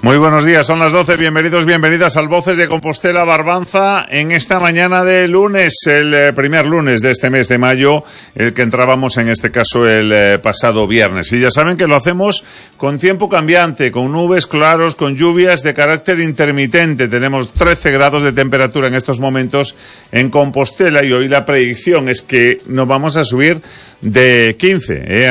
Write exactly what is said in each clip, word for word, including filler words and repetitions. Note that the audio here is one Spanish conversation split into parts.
Muy buenos días, son las doce, bienvenidos, bienvenidas al Voces de Compostela Barbanza en esta mañana de lunes, el eh, primer lunes de este mes de mayo, el que entrábamos en este caso el eh, pasado viernes. Y ya saben que lo hacemos con tiempo cambiante, con nubes claros, con lluvias de carácter intermitente. Tenemos trece grados de temperatura en estos momentos en Compostela y hoy la predicción es que nos vamos a subir de quince, eh,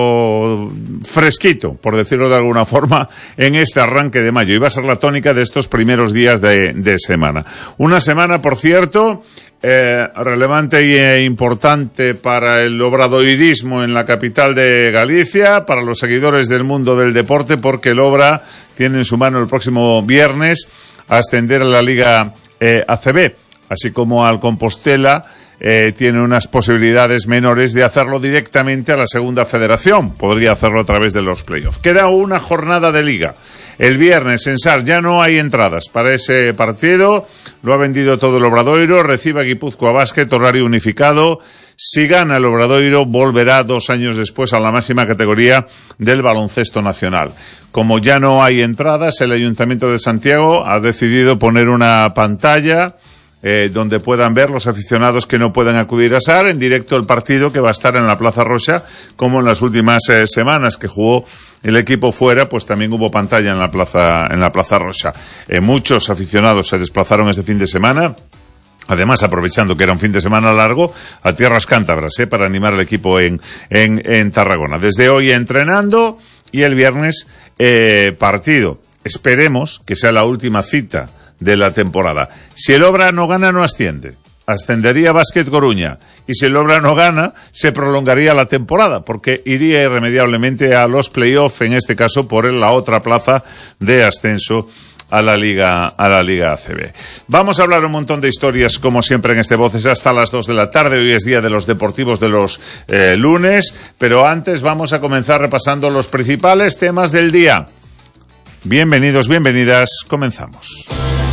algo fresquito, por decirlo de alguna forma, en este arranque de mayo. Y va a ser la tónica de estos primeros días de, de semana. Una semana, por cierto, eh, relevante e importante para el obradoirismo en la capital de Galicia, para los seguidores del mundo del deporte, porque el Obra tiene en su mano el próximo viernes ascender a la Liga eh, A C B, así como al Compostela. Eh, tiene unas posibilidades menores de hacerlo directamente a la segunda federación. Podría hacerlo a través de los playoffs. Queda una jornada de liga. El viernes en Sar ya no hay entradas para ese partido. Lo ha vendido todo el Obradoiro. Recibe a Guipúzcoa Basket, horario unificado. Si gana el Obradoiro, volverá dos años después a la máxima categoría del baloncesto nacional. Como ya no hay entradas, el Ayuntamiento de Santiago ha decidido poner una pantalla Eh, donde puedan ver los aficionados que no puedan acudir a Sar en directo el partido que va a estar en la Plaza Roxa, como en las últimas eh, semanas que jugó el equipo fuera, pues también hubo pantalla en la Plaza en la Plaza Roxa. Eh, muchos aficionados se desplazaron este fin de semana, además aprovechando que era un fin de semana largo, a tierras cántabras, eh, para animar al equipo en, en, en Tarragona. Desde hoy entrenando y el viernes eh, partido. Esperemos que sea la última cita de la temporada. Si el Obra no gana, no asciende. Ascendería Básquet Coruña. Y si el Obra no gana, se prolongaría la temporada, porque iría irremediablemente a los playoffs, en este caso por la otra plaza de ascenso a la Liga, a la Liga A C B. Vamos a hablar un montón de historias, como siempre en este Voces, hasta las dos de la tarde. Hoy es día de los deportivos de los eh, lunes, pero antes vamos a comenzar repasando los principales temas del día. Bienvenidos, bienvenidas, comenzamos.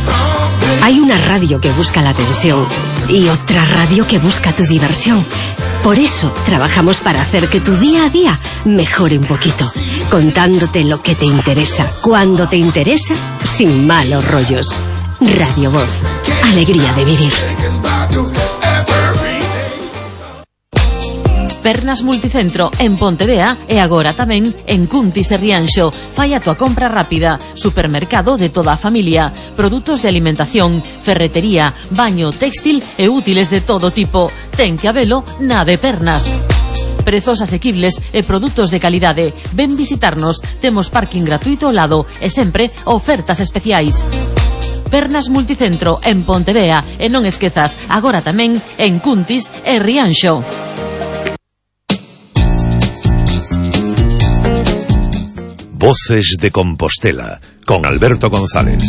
Hay una radio que busca la atención y otra radio que busca tu diversión. Por eso trabajamos para hacer que tu día a día mejore un poquito, contándote lo que te interesa, cuando te interesa, sin malos rollos. Radio Voz, alegría de vivir. Pernas Multicentro en Pontevea e agora tamén en Cuntis e Rianxo. Fai a tua compra rápida. Supermercado de toda a familia. Produtos de alimentación, ferretería, baño, textil e útiles de todo tipo. Ten que habelo na de Pernas. Prezos asequibles e produtos de calidade. Ven visitarnos. Temos parking gratuito ao lado e sempre ofertas especiais. Pernas Multicentro en Pontevea e non esquezas, agora tamén en Cuntis e Rianxo. Voces de Compostela, con Alberto González.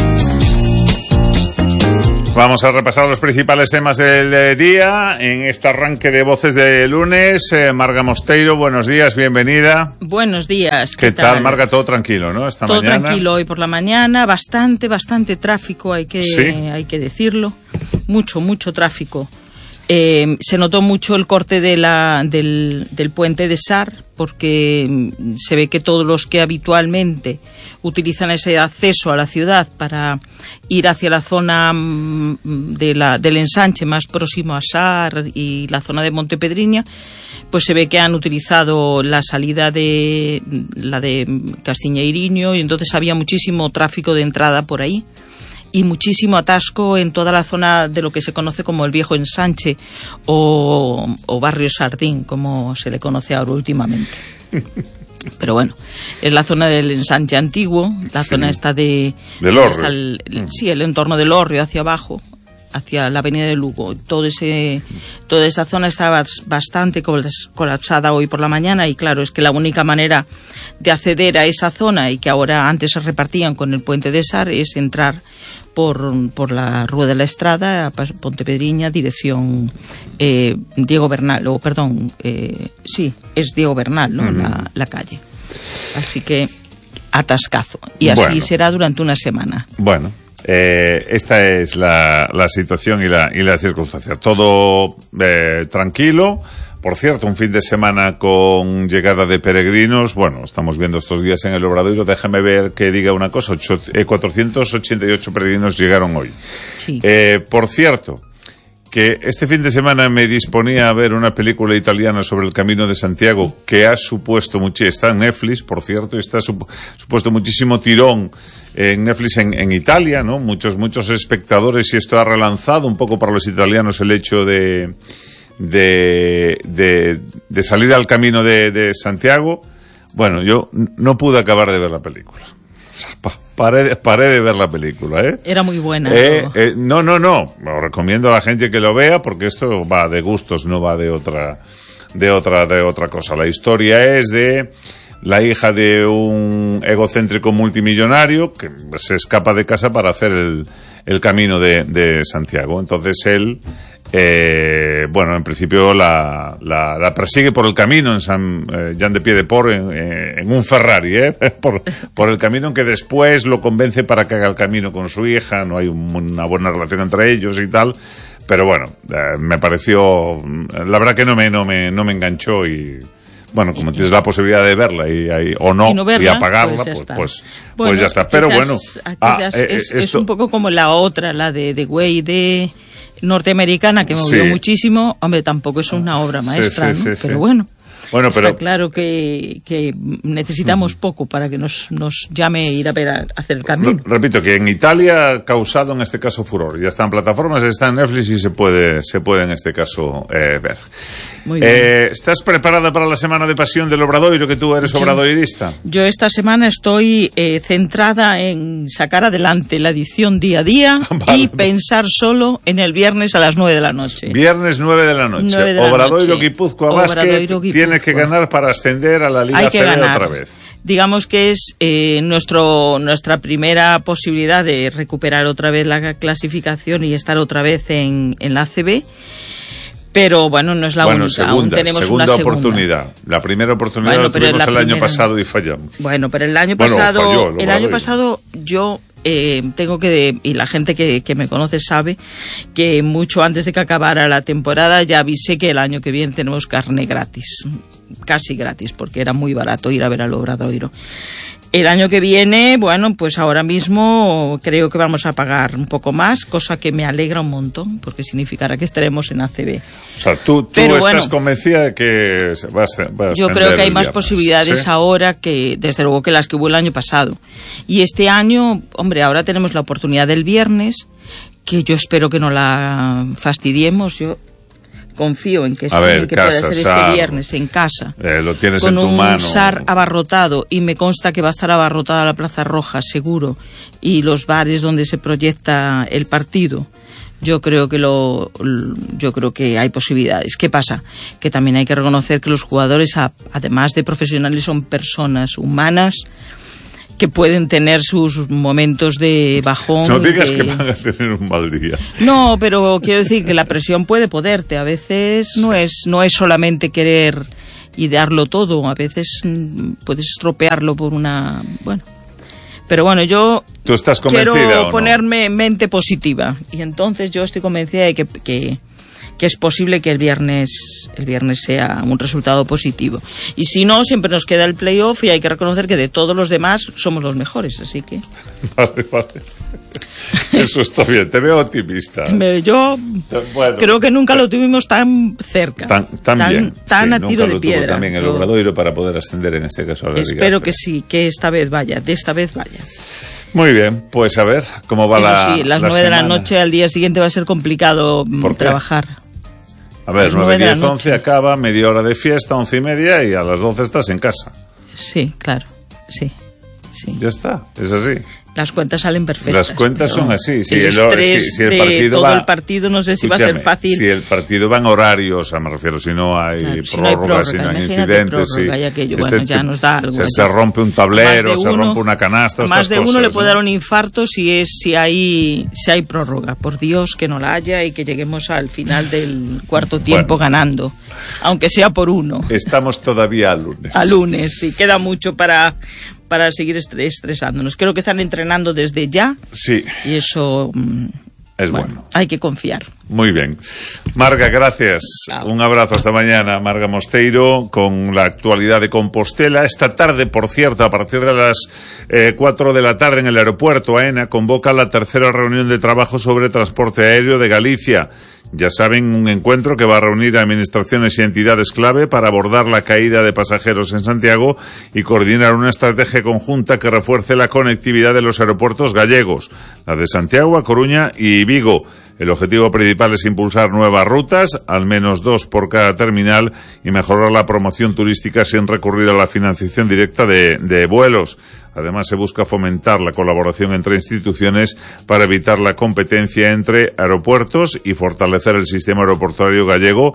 Vamos a repasar los principales temas del eh, día en este arranque de Voces de lunes. Eh, Marga Mosteiro, buenos días, bienvenida. Buenos días. ¿Qué, ¿Qué tal? tal, Marga? Todo tranquilo, ¿no? Esta todo mañana. Tranquilo hoy por la mañana, bastante, bastante tráfico, hay que, ¿sí? hay que decirlo. Mucho, mucho tráfico. Eh, se notó mucho el corte de la, del, del puente de Sar, porque se ve que todos los que habitualmente utilizan ese acceso a la ciudad para ir hacia la zona de la, del ensanche más próximo a Sar y la zona de Montepedriña, pues se ve que han utilizado la salida de la de Castiñeiriño y entonces había muchísimo tráfico de entrada por ahí. Y muchísimo atasco en toda la zona de lo que se conoce como el Viejo Ensanche o, o Barrio Sardín, como se le conoce ahora últimamente. Pero bueno, es la zona del ensanche antiguo, la sí. zona esta de... Del Hórreo. El, el, sí, el entorno del Hórreo hacia abajo, hacia la avenida de Lugo. Todo ese, toda esa zona estaba bastante colapsada hoy por la mañana y claro, es que la única manera de acceder a esa zona y que ahora antes se repartían con el puente de Sar es entrar por, por la Rúa de la Estrada a Pontepedriña, dirección eh, Diego Bernal, o perdón, eh, sí, es Diego Bernal, ¿no? Uh-huh. la, la calle. Así que atascazo. Y así bueno. será durante una semana. Bueno. Eh, esta es la, la situación y la, y la circunstancia. Todo eh, tranquilo Por cierto, un fin de semana con llegada de peregrinos. Bueno, estamos viendo estos días en el Obradoiro. Déjame ver que diga una cosa. Ocho, eh, cuatrocientos ochenta y ocho peregrinos llegaron hoy. Sí. Eh, por cierto, que este fin de semana me disponía a ver una película italiana sobre el Camino de Santiago que ha supuesto mucho, está en Netflix, por cierto, y está sup, supuesto muchísimo tirón en Netflix en, en Italia, ¿no? Muchos, muchos espectadores, y esto ha relanzado un poco para los italianos el hecho de, de, de, de salir al Camino de, de Santiago. Bueno, yo no pude acabar de ver la película. Paré, paré de ver la película, ¿eh? Era muy buena. Eh, ¿no? Eh, no, no, no. Lo recomiendo a la gente que lo vea porque esto va de gustos, no va de otra, de otra, de otra cosa. La historia es de la hija de un egocéntrico multimillonario que se escapa de casa para hacer el, el Camino de, de Santiago. Entonces él, eh, bueno, en principio la, la, la persigue por el camino en San eh, Jean de Pied-de-Port en, en un Ferrari, ¿eh? por, por el camino, en que después lo convence para que haga el camino con su hija. No hay un, una buena relación entre ellos y tal. Pero bueno, eh, me pareció, la verdad que no me, no me, no me enganchó y, bueno, como y, tienes la posibilidad de verla y, y o no, y, no verla, y apagarla, pues, pues, pues, bueno, pues ya está. Pero bueno, ah, es, eh, esto... es un poco como la otra, la de The Way de norteamericana, que me movió sí. muchísimo. Hombre, tampoco es una obra maestra, sí, sí, ¿no? Sí, pero sí. bueno. Bueno, pero... Está claro que, que necesitamos uh-huh. poco para que nos, nos llame ir a ver a, a hacer el camino. Repito que en Italia ha causado en este caso furor. Ya está en plataformas, está en Netflix y se puede, se puede en este caso eh, ver. Muy bien. Eh, ¿Estás preparada para la semana de pasión del Obradoiro, que tú eres yo, obradoirista? Yo esta semana estoy eh, centrada en sacar adelante la edición día a día vale. y pensar solo en el viernes a las nueve de la noche. Viernes nueve de la noche. De la Obradoiro noche. Guipúzcoa Basket tiene que ganar para ascender a la Liga Hay que C B ganar. otra vez. Digamos que es eh, nuestro nuestra primera posibilidad de recuperar otra vez la clasificación y estar otra vez en, en la A C B. Pero bueno, no es la bueno, única, segunda, aún tenemos segunda una segunda oportunidad. La primera oportunidad bueno, la tuvimos el primera... año pasado y fallamos. Bueno, pero el año bueno, pasado, falló, el año pasado yo eh, tengo que, y la gente que, que me conoce sabe que mucho antes de que acabara la temporada ya avisé que el año que viene tenemos carne gratis, casi gratis, porque era muy barato ir a ver al Obradoiro. El año que viene, bueno, pues ahora mismo creo que vamos a pagar un poco más, cosa que me alegra un montón, porque significará que estaremos en A C B. O sea, tú, tú Pero, estás bueno, convencida de que vas a, vas a yo creo que hay más viernes, posibilidades ¿sí? ahora que, desde luego, que las que hubo el año pasado. Y este año, hombre, ahora tenemos la oportunidad del viernes, que yo espero que no la fastidiemos. Yo confío en que a sí, ver, que casa, pueda ser S A R, este viernes en casa. Eh, lo tienes con en tu un mano. S A R abarrotado, y me consta que va a estar abarrotada la Plaza Roja, seguro, y los bares donde se proyecta el partido. Yo creo que lo, yo creo que hay posibilidades. ¿Qué pasa? Que también hay que reconocer que los jugadores, además de profesionales, son personas humanas que pueden tener sus momentos de bajón. No digas de... que van a tener un mal día. No, pero quiero decir que la presión puede poderte. A veces no es, no es solamente querer y darlo todo. A veces puedes estropearlo por una... Bueno. Pero bueno, yo ¿Tú estás convencida quiero o no? ponerme mente positiva. Y entonces yo estoy convencida de que... que que es posible que el viernes el viernes sea un resultado positivo. Y si no, siempre nos queda el playoff y hay que reconocer que de todos los demás somos los mejores, así que... Vale, vale. Eso está bien, te veo optimista. Yo bueno, creo que nunca lo tuvimos tan cerca. Tan, tan, tan bien. Tan sí, a tiro nunca de piedra. También el Obradoiro para poder ascender en este caso a la Liga. Espero que sí, que esta vez vaya, de esta vez vaya. Muy bien, pues a ver cómo va Eso la sí, las la nueve semana. de la noche al día siguiente va a ser complicado trabajar. A ver, nueve, diez, once acaba, media hora de fiesta, once y media, y a las doce estás en casa. Sí, claro, sí, sí. Ya está, es así. Las cuentas salen perfectas. Las cuentas son así. Si el, el, estrés si, si el de partido todo va, el partido no sé si va a ser fácil. Si el partido va en horarios, o sea, me refiero, si no hay claro, si prórrogas, no hay, prórroga, si no hay incidentes, prórroga, si ya aquello, este, bueno, ya nos da algo. Se, se rompe un tablero, uno, se rompe una canasta, más estas de uno cosas, le puede ¿no? dar un infarto si es si hay si hay prórroga. Por Dios, que no la haya y que lleguemos al final del cuarto tiempo bueno, ganando, aunque sea por uno. Estamos todavía a lunes. A lunes, sí, queda mucho para para seguir estresándonos. Creo que están entrenando desde ya. Sí. Y eso Es bueno. bueno. Hay que confiar. Muy bien. Marga, gracias. Claro. Un abrazo hasta mañana. Marga Mosteiro con la actualidad de Compostela. Esta tarde, por cierto, a partir de las eh, cuatro de la tarde en el aeropuerto, AENA convoca la tercera reunión de trabajo sobre transporte aéreo de Galicia. Ya saben, un encuentro que va a reunir a administraciones y entidades clave para abordar la caída de pasajeros en Santiago y coordinar una estrategia conjunta que refuerce la conectividad de los aeropuertos gallegos, la de Santiago, A Coruña y Vigo. El objetivo principal es impulsar nuevas rutas, al menos dos por cada terminal, y mejorar la promoción turística sin recurrir a la financiación directa de, de vuelos. Además, se busca fomentar la colaboración entre instituciones para evitar la competencia entre aeropuertos y fortalecer el sistema aeroportuario gallego.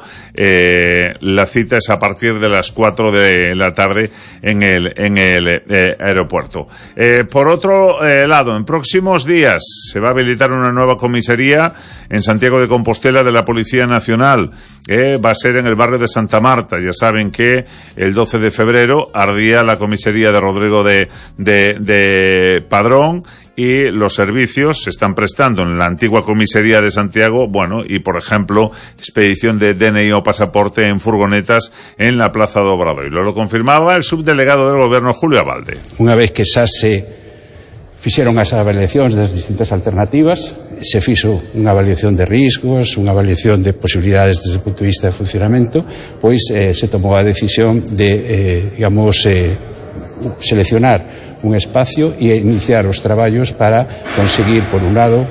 Eh, la cita es a partir de las cuatro de la tarde en el, en el eh, aeropuerto. Eh, por otro eh, lado, en próximos días se va a habilitar una nueva comisaría en Santiago de Compostela de la Policía Nacional. Eh, va a ser en el barrio de Santa Marta. Ya saben que el doce de febrero ardía la comisaría de Rodrigo de, de, de Padrón, y los servicios se están prestando en la antigua comisaría de Santiago, bueno, y por ejemplo, expedición de D N I o pasaporte en furgonetas en la Plaza de Obradoiro. Lo confirmaba el subdelegado del Gobierno, Julio Abalde. Unha vez que xa se fixeron as avaliacións das distintas alternativas, se fixo unha avaliación de riscos, unha avaliación de posibilidades desde o punto de vista de funcionamento, pois eh, se tomou a decisión de, eh, digamos, eh, seleccionar un espacio e iniciar os traballos para conseguir, por un lado,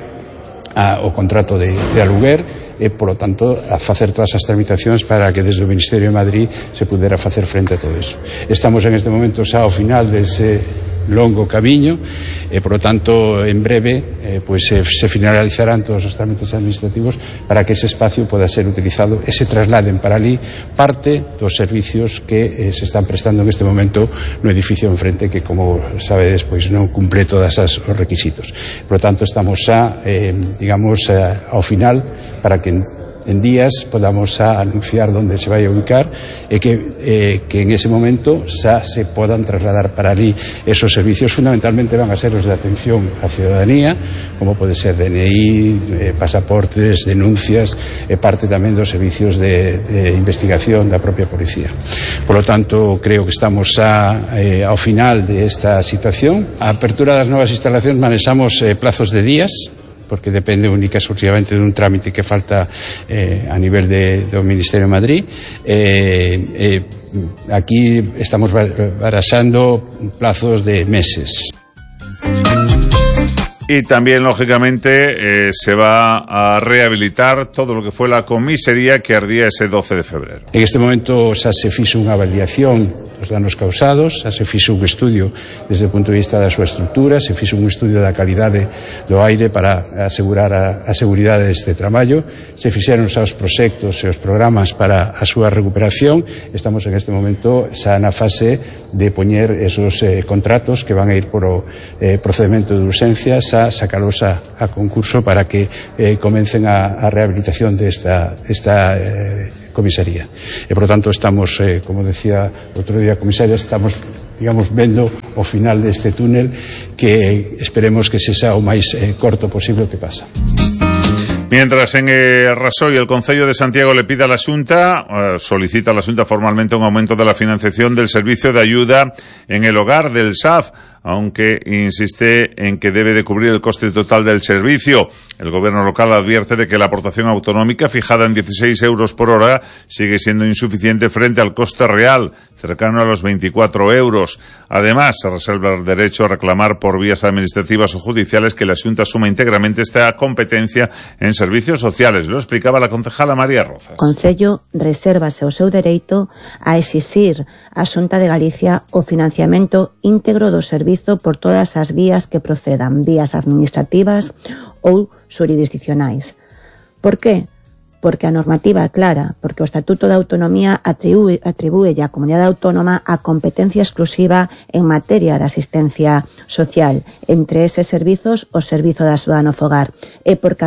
a, o contrato de, de aluguer, e, polo tanto, a facer todas as tramitacións para que desde o Ministerio de Madrid se pudera facer frente a todo eso. Estamos en este momento xa ao final dese longo camiño e, por lo tanto, en breve eh, pues, eh, se finalizarán todos os trámites administrativos para que ese espacio poda ser utilizado e se trasladen para ali parte dos servicios que eh, se están prestando en este momento no edificio enfrente, que, como sabedes, pois non cumple todos os requisitos. Por lo tanto, estamos xa, eh, digamos, eh, ao final para que en en días podamos a anunciar onde se vai a ubicar e que, eh, que en ese momento xa se podan trasladar para ali esos servicios. Fundamentalmente van a ser os de atención á ciudadanía, como pode ser D N I, eh, pasaportes, denuncias, e parte tamén dos servicios de, de investigación da propia policía. Por lo tanto, creo que estamos xa eh, ao final de esta situación. A apertura das novas instalacións manexamos eh, plazos de días, porque depende única e exclusivamente dun trámite que falta eh, a nivel de, do Ministerio de Madrid. Eh, eh, aquí estamos baraxando plazos de meses. Y también, lógicamente, eh, se va a rehabilitar todo lo que fue la comisaría que ardía ese doce de febrero. En este momento xa se fixo unha avaliación dos danos causados, xa se fixo un estudio desde o punto de vista da súa estrutura, se fixo un estudio da calidade do aire para asegurar a, a seguridade deste traballo, se fixeron xa os proxectos e os programas para a súa recuperación. Estamos en este momento xa na fase de poñer esos eh, contratos que van a ir por o eh, procedimento de urxencia, xa sacalos a, a concurso para que eh, comencen a, a rehabilitación desta, desta eh, comisaría. E, por lo tanto, estamos, eh, como decía outro día a comisaria, estamos, digamos, vendo o final deste túnel, que esperemos que se xa o máis eh, corto posible que pasa. Mientras en eh, Rasoy el Concello de Santiago le pide a la Xunta, eh, solicita a la Xunta formalmente un aumento de la financiación del servicio de ayuda en el hogar del S A F, aunque insiste en que debe de cubrir el coste total del servicio. El gobierno local advierte de que la aportación autonómica, fijada en dieciséis euros por hora, sigue siendo insuficiente frente al coste real, cercano a los veinticuatro euros. Además, se reserva el derecho a reclamar por vías administrativas o judiciales que la Xunta asuma íntegramente esta competencia en servicios sociales. Lo explicaba la concejala María Rozas. O Concello resérvase o seu dereito a exixir á Xunta de Galicia o financiamento íntegro do servizo por todas as vías que procedan, vías administrativas ou xurisdiccionais. Por que? Porque a normativa é clara, porque o Estatuto de Autonomía atribúe, atribúe á comunidade autónoma a competencia exclusiva en materia de asistencia social, entre eses servizos o servizo de axuda no fogar, e porque